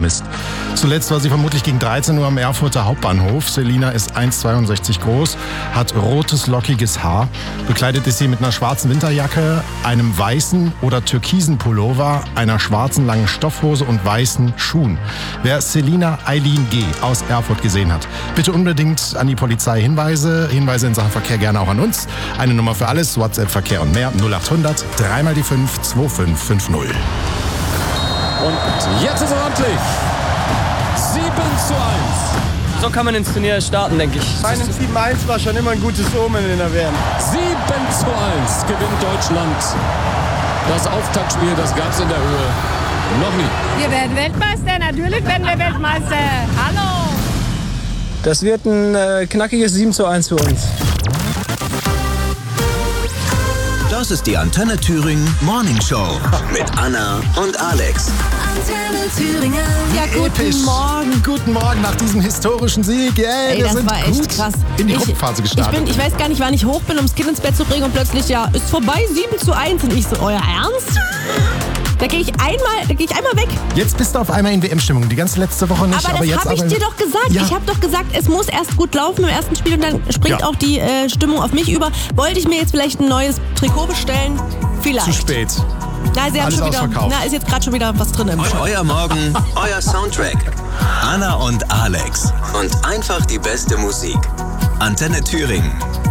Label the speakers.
Speaker 1: vermisst. Zuletzt war sie vermutlich gegen 13 Uhr am Erfurter Hauptbahnhof. Selina ist 1,62 groß, hat rotes, lockiges Haar. Bekleidet ist sie mit einer schwarzen Winterjacke, einem weißen oder türkisen Pullover, einer schwarzen langen Stoffhose und weißen Schuhen. Wer Selina Eileen G. aus Erfurt gesehen hat, bitte unbedingt an die Polizei Hinweise in Sachen Verkehr gerne auch an uns. Eine Nummer für alles, WhatsApp, Verkehr und mehr, 0800 3 mal die 5 2550.
Speaker 2: Und jetzt ist er ordentlich. 7:1.
Speaker 3: So kann man ins Turnier starten, denke ich.
Speaker 4: Ein 7:1 war schon immer ein gutes Omen in der WM.
Speaker 2: 7:1 gewinnt Deutschland. Das Auftaktspiel, das gab es in der Höhe noch nie.
Speaker 5: Wir werden Weltmeister, natürlich werden wir Weltmeister. Hallo!
Speaker 3: Das wird ein knackiges 7:1 für uns.
Speaker 6: Das ist die Antenne Thüringen Morning Show mit Anna und Alex.
Speaker 7: Antenne Thüringen.
Speaker 5: Ja, guten Morgen.
Speaker 1: Guten Morgen nach diesem historischen Sieg. Yeah,
Speaker 5: Ey,
Speaker 1: wir
Speaker 5: das
Speaker 1: sind
Speaker 5: war echt
Speaker 1: gut
Speaker 5: krass.
Speaker 1: in die Gruppenphase gestartet.
Speaker 5: Ich weiß gar nicht, wann ich hoch bin, um das Kind ins Bett zu bringen und plötzlich, ja, ist vorbei, 7:1. Und ich so, euer Ernst? Da gehe ich einmal weg.
Speaker 1: Jetzt bist du auf einmal in WM-Stimmung. Die ganze letzte Woche nicht.
Speaker 5: Aber das habe ich dir doch gesagt.
Speaker 1: Ja.
Speaker 5: Ich habe doch gesagt, es muss erst gut laufen im ersten Spiel und dann springt auch die Stimmung auf mich über. Wollte ich mir jetzt vielleicht ein neues Trikot bestellen? Vielleicht.
Speaker 1: Zu spät.
Speaker 5: Na, sie haben
Speaker 1: Alles
Speaker 5: schon wieder.
Speaker 1: ausverkauft.
Speaker 5: Na, ist jetzt gerade schon wieder was drin im Shop.
Speaker 6: Euer Morgen, euer Soundtrack. Anna und Alex. Und einfach die beste Musik. Antenne Thüringen.